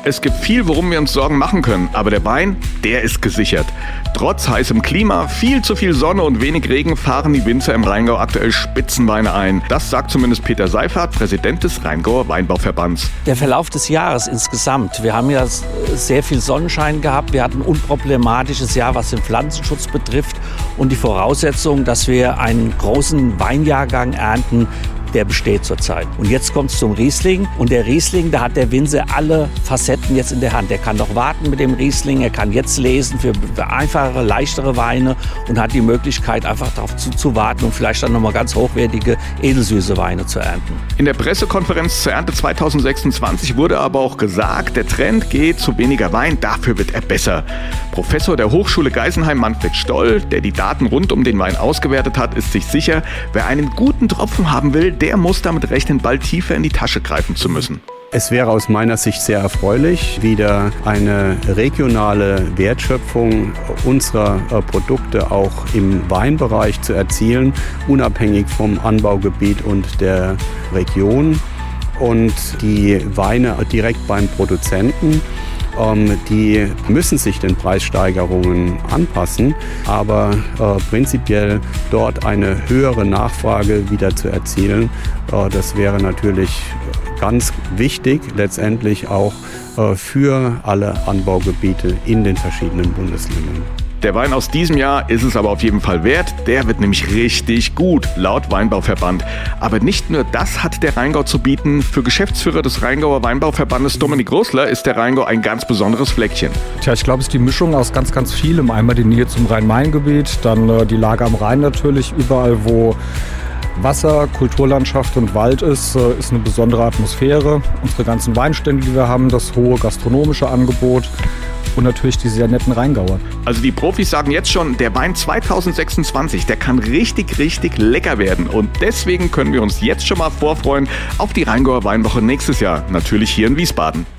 Es gibt viel, worum wir uns Sorgen machen können, aber der Wein, der ist gesichert. Trotz heißem Klima, viel zu viel Sonne und wenig Regen fahren die Winzer im Rheingau aktuell Spitzenweine ein. Das sagt zumindest Peter Seifert, Präsident des Rheingauer Weinbauverbands. Der Verlauf des Jahres insgesamt. Wir haben ja sehr viel Sonnenschein gehabt. Wir hatten ein unproblematisches Jahr, was den Pflanzenschutz betrifft. Und die Voraussetzung, dass wir einen großen Weinjahrgang ernten, der besteht zurzeit. Und jetzt kommt es zum Riesling. Und der Riesling, da hat der Winzer alle Facetten jetzt in der Hand. Er kann noch warten mit dem Riesling, er kann jetzt lesen für einfachere, leichtere Weine und hat die Möglichkeit, einfach darauf zu warten und vielleicht dann nochmal ganz hochwertige, edelsüße Weine zu ernten. In der Pressekonferenz zur Ernte 2026 wurde aber auch gesagt, der Trend geht zu weniger Wein, dafür wird er besser. Professor der Hochschule Geisenheim Manfred Stoll, der die Daten rund um den Wein ausgewertet hat, ist sich sicher, wer einen guten Tropfen haben will, der muss damit rechnen, bald tiefer in die Tasche greifen zu müssen. Es wäre aus meiner Sicht sehr erfreulich, wieder eine regionale Wertschöpfung unserer Produkte auch im Weinbereich zu erzielen, unabhängig vom Anbaugebiet und der Region. Und die Weine direkt beim Produzenten, die müssen sich den Preissteigerungen anpassen, aber prinzipiell dort eine höhere Nachfrage wieder zu erzielen, das wäre natürlich ganz wichtig, letztendlich auch für alle Anbaugebiete in den verschiedenen Bundesländern. Der Wein aus diesem Jahr ist es aber auf jeden Fall wert. Der wird nämlich richtig gut, laut Weinbauverband. Aber nicht nur das hat der Rheingau zu bieten. Für Geschäftsführer des Rheingauer Weinbauverbandes Dominik Rosler ist der Rheingau ein ganz besonderes Fleckchen. Tja, ich glaube, es ist die Mischung aus ganz, ganz vielem. Einmal die Nähe zum Rhein-Main-Gebiet, dann die Lage am Rhein natürlich. Überall, wo Wasser, Kulturlandschaft und Wald ist eine besondere Atmosphäre. Unsere ganzen Weinstände, die wir haben, das hohe gastronomische Angebot. Und natürlich die sehr netten Rheingauer. Also die Profis sagen jetzt schon, der Wein 2026, der kann richtig, richtig lecker werden. Und deswegen können wir uns jetzt schon mal vorfreuen auf die Rheingauer Weinwoche nächstes Jahr. Natürlich hier in Wiesbaden.